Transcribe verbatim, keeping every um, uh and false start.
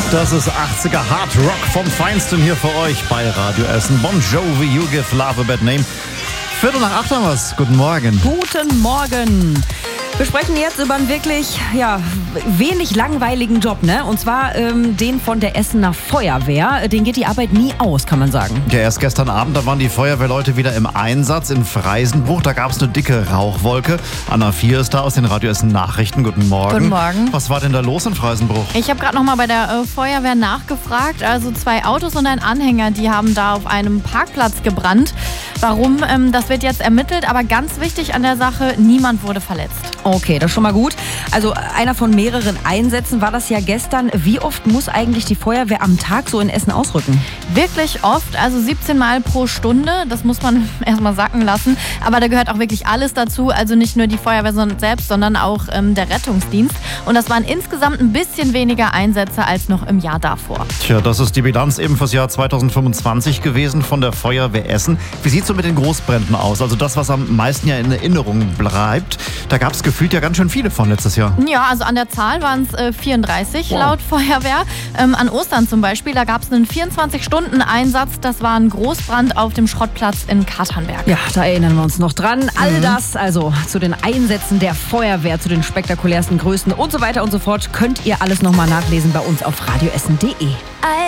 Das ist achtziger Hard Rock vom Feinsten hier für euch bei Radio Essen. Bon Jovi, You Give Love a Bad Name. Viertel nach acht haben wir's. Guten Morgen. Guten Morgen. Wir sprechen jetzt über einen wirklich, ja, wenig langweiligen Job, ne? Und zwar ähm, den von der Essener Feuerwehr. Den geht die Arbeit nie aus, kann man sagen. Ja, erst gestern Abend, da waren die Feuerwehrleute wieder im Einsatz in Freisenbruch. Da gab es eine dicke Rauchwolke. Anna Vier ist da aus den Radio Essen Nachrichten. Guten Morgen. Guten Morgen. Was war denn da los in Freisenbruch? Ich habe gerade noch mal bei der äh, Feuerwehr nachgefragt. Also zwei Autos und ein Anhänger, die haben da auf einem Parkplatz gebrannt. Warum? Ähm, das wird jetzt ermittelt. Aber ganz wichtig an der Sache, niemand wurde verletzt. Okay, das ist schon mal gut. Also einer von mehreren Einsätzen war das ja gestern. Wie oft muss eigentlich die Feuerwehr am Tag so in Essen ausrücken? Wirklich oft, also siebzehn Mal pro Stunde. Das muss man erstmal sacken lassen. Aber da gehört auch wirklich alles dazu. Also nicht nur die Feuerwehr selbst, sondern auch ähm, der Rettungsdienst. Und das waren insgesamt ein bisschen weniger Einsätze als noch im Jahr davor. Tja, das ist die Bilanz eben fürs Jahr zweitausendfünfundzwanzig gewesen von der Feuerwehr Essen. Wie sieht es so mit den Großbränden aus? Also das, was am meisten ja in Erinnerung bleibt. Da gab es gefühlt ja ganz schön viele von letztes Jahr. Ja, also an der Zahl waren es äh, vierunddreißig wow. laut Feuerwehr. Ähm, an Ostern zum Beispiel, da gab es einen vierundzwanzig-Stunden-Einsatz. Das war ein Großbrand auf dem Schrottplatz in Katernberg. Ja, da erinnern wir uns noch dran. All mhm. das, also zu den Einsätzen der Feuerwehr, zu den spektakulärsten Größen und so weiter und so fort, könnt ihr alles nochmal nachlesen bei uns auf radioessen punkt de.